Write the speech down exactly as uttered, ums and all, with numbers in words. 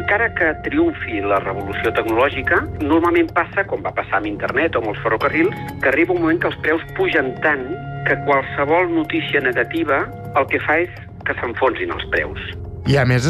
encara que triomfi la revolució tecnològica, normalment passa, com va passar amb internet o amb els ferrocarrils, que arriba un moment que els preus pugen tant que qualsevol notícia negativa el que fa és que s'enfonsin els preus. I a més